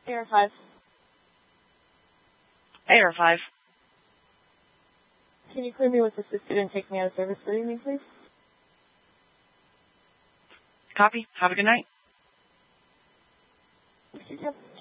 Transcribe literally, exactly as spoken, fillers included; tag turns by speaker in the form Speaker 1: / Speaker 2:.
Speaker 1: A R five.
Speaker 2: A R five.
Speaker 1: Can you clear me with assisted and take me out of service for the evening, please?
Speaker 2: Copy. Have a good night.
Speaker 1: Thank you.